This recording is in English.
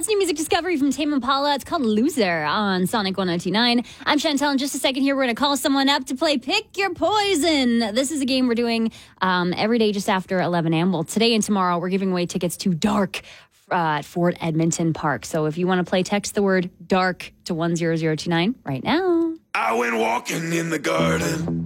That's new music discovery from Tame Impala. It's called Loser on Sonic 102.9. I'm Chantel. In just a second here, we're going to call someone up to play Pick Your Poison. This is a game we're doing every day just after 11 a.m. Well, today and tomorrow, we're giving away tickets to Dark at Fort Edmonton Park. So if you want to play, text the word DARK to 10029 right now. I went walking in the garden.